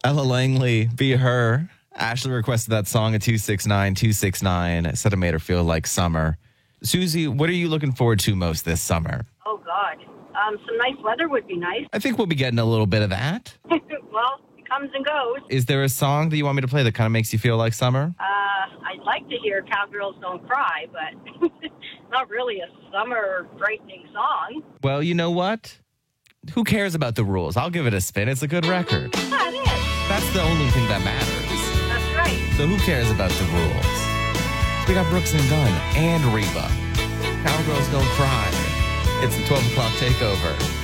Ella Langley, Be Her. Ashley requested that song at 269-269. Said it made her feel like summer. Susie, what are you looking forward to most this summer? Oh, God. Some nice weather would be nice. I think we'll be getting a little bit of that. Well, it comes and goes. Is there a song that you want me to play that kind of makes you feel like summer? I'd like to hear Cowgirls Don't Cry, but not really a summer brightening song. Well, you know what? Who cares about the rules? I'll give it a spin. It's a good record. Yeah, it is. That's the only thing that matters. That's right. So who cares about the rules? We got Brooks and Dunn and Reba. Cowgirls Don't Cry. It's the 12 o'clock takeover.